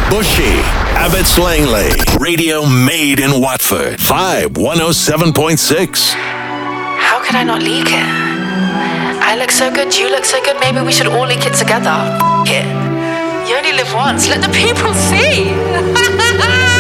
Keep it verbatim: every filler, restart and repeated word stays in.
Bushy, Abbots Langley, radio made in Watford. Vibe one oh seven point six. How could I not leak it? I look so good, you look so good, maybe we should all leak it together. F- it. You only live once, let the people see.